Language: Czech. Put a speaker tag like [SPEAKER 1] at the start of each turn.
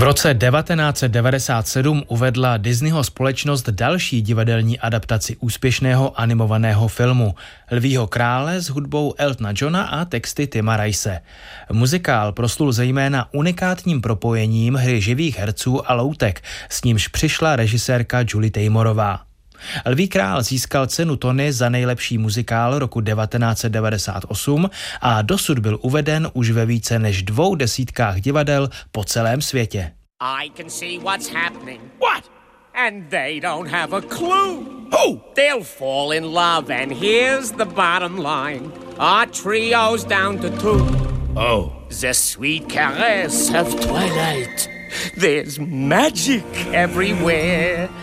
[SPEAKER 1] roce 1997 uvedla Disneyho společnost další divadelní adaptaci úspěšného animovaného filmu Lvího krále s hudbou Eltona Johna a texty Tima Rice. Muzikál proslul zejména unikátním propojením hry živých herců a loutek, s nímž přišla režisérka Julie Taymorová. Lví král získal cenu Tony za nejlepší muzikál roku 1998 a dosud byl uveden už ve více než 20 divadel po celém světě.
[SPEAKER 2] I can see what's happening. What? And they don't have a clue. Who? They'll fall in love, and here's the bottom line. Our trio's down to 2.
[SPEAKER 3] Oh.
[SPEAKER 2] The sweet caress of twilight. There's magic everywhere.